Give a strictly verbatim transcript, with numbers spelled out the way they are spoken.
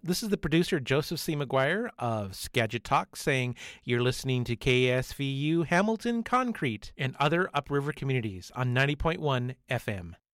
This is the producer, Joseph C. McGuire of Skagit Talk, saying you're listening to K S V U Hamilton Concrete and other upriver communities on ninety point one F M.